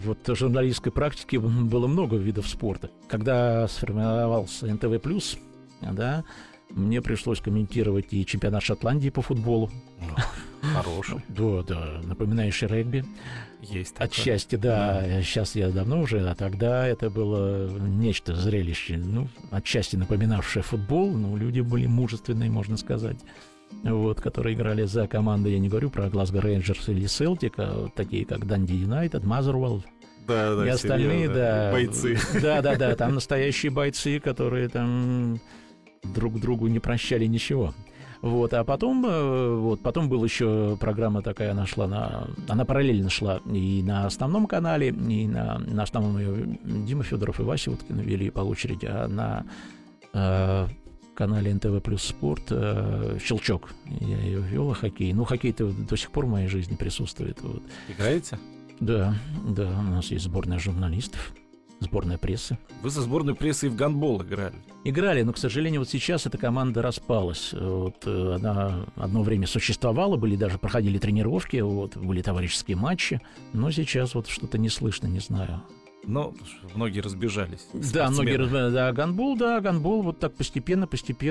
вот журналистской практики было много видов спорта. Когда сформировался НТВ+, да, мне пришлось комментировать и чемпионат Шотландии по футболу. Хороший. Да, напоминающий регби. Есть такое. Отчасти, да. Сейчас я давно уже, а тогда это было нечто зрелище. Отчасти напоминавшее футбол. Люди были мужественные, можно сказать. Которые играли за команды, я не говорю про Глазго Рейнджерс или Селтик, а такие как Данди Юнайтед, Мазервелл. Да, и остальные, да. Бойцы. Да, там настоящие бойцы, которые там друг другу не прощали ничего. А потом была еще программа такая, она параллельно шла и на основном канале, и на основном ее Дима Федоров и Вася Уткин вели по очереди, а на канале НТВ плюс спорт «Щелчок». Я ее вел, хоккей. Хоккей-то до сих пор в моей жизни присутствует. Играете? Да, у нас есть сборная журналистов, сборная прессы. Вы со сборной прессы и в гандбол играли, но, к сожалению, сейчас эта команда распалась. Она одно время существовала, проходили тренировки, были товарищеские матчи, но сейчас что-то не слышно, не знаю. Но многие разбежались. Да, многие разбежались. Гандбол так постепенно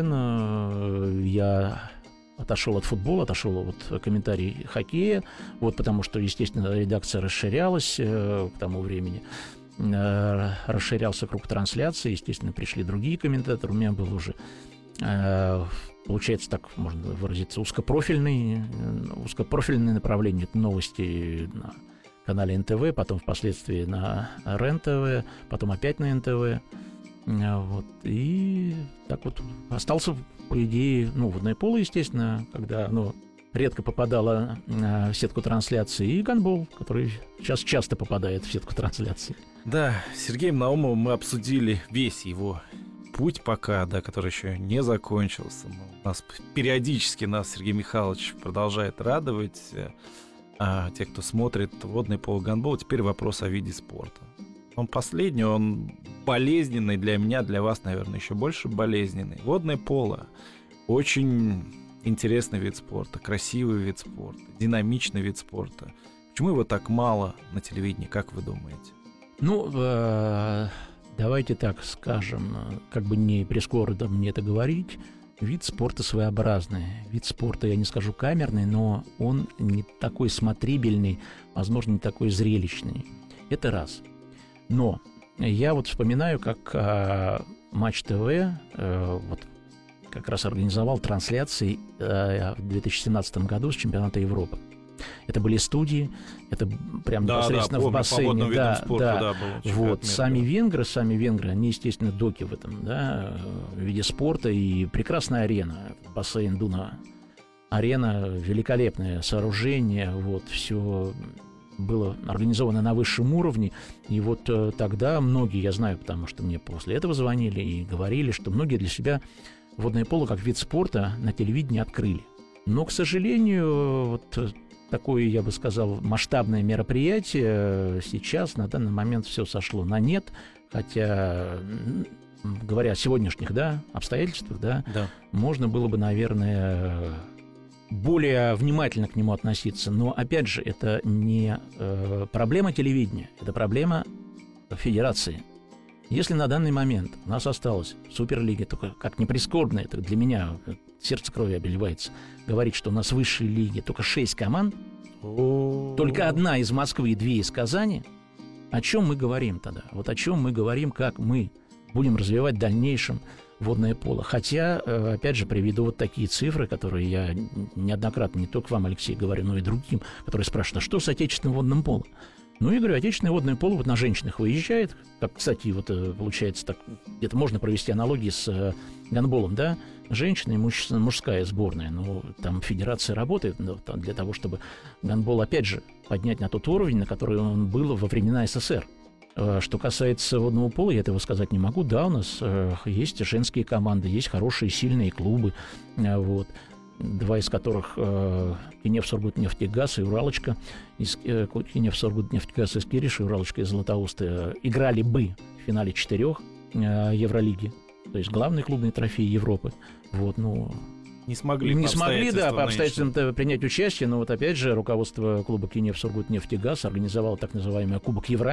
я отошел от футбола, отошел от комментариев хоккея, потому что, естественно, редакция расширялась к тому времени. Расширялся круг трансляции, естественно, пришли другие комментаторы. У меня был уже, получается, так можно выразиться, узкопрофильное направление. Это новости на канале НТВ, потом впоследствии на РЕН-ТВ, потом опять на НТВ. И так остался, по идее, водное поло, естественно, когда редко попадало в сетку трансляции, и гандбол, который сейчас часто попадает в сетку трансляции. Да, с Сергеем Наумовым мы обсудили весь его путь пока, который еще не закончился. Периодически нас Сергей Михайлович продолжает радовать. А те, кто смотрит водный поло, гандбол, теперь вопрос о виде спорта. Он последний, он болезненный для меня, для вас, наверное, еще больше болезненный. Водное поло очень интересный вид спорта, красивый вид спорта, динамичный вид спорта. Почему его так мало на телевидении, как вы думаете? Давайте так скажем, как бы не прискорбно мне это говорить, вид спорта своеобразный. Вид спорта, я не скажу камерный, но он не такой смотрибельный, возможно, не такой зрелищный. Это раз. Но я вспоминаю, как Матч ТВ как раз организовал трансляции в 2017 году с чемпионата Европы. Это были студии, это прям непосредственно в бассейне. Сами венгры, они, естественно, доки в этом, в виде спорта, и прекрасная арена, бассейн Дуна-арена, великолепное сооружение, все было организовано на высшем уровне, и тогда многие, я знаю, потому что мне после этого звонили и говорили, что многие для себя водное поло как вид спорта на телевидении открыли. Но, к сожалению, такое, я бы сказал, масштабное мероприятие сейчас, на данный момент, все сошло на нет, хотя, говоря о сегодняшних обстоятельствах, можно было бы, наверное, более внимательно к нему относиться. Но, опять же, это не проблема телевидения, это проблема федерации. Если на данный момент у нас осталось в Суперлиге, только как ни прискорбно, это для меня сердце кровью обливается, говорить, что у нас в высшей лиге только 6 команд, только одна из Москвы и 2 из Казани, о чем мы говорим тогда? О чем мы говорим, как мы будем развивать в дальнейшем водное поло. Хотя, опять же, приведу такие цифры, которые я неоднократно не только вам, Алексей, говорю, но и другим, которые спрашивают, а что с отечественным водным полом? Я говорю, отечественное водное поло на женщинах выезжает, как, кстати, получается, так где-то можно провести аналогии с гандболом, женщина и мужская сборная, там федерация работает для того, чтобы гандбол, опять же, поднять на тот уровень, на который он был во времена СССР. Что касается водного пола, я этого сказать не могу. Да, у нас есть женские команды, есть хорошие, сильные клубы, 2 из которых Кинев Сургутнефтегаз и Уралочка, Кинев Сургутнефтегаз из Кириши, Уралочка из Златоуста играли бы в финале 4 Евролиги, то есть главный клубный трофей Европы. Не смогли по обстоятельствам принять участие, но опять же руководство клуба Кинев Сургутнефтегаз организовало так называемый Кубок Евразии.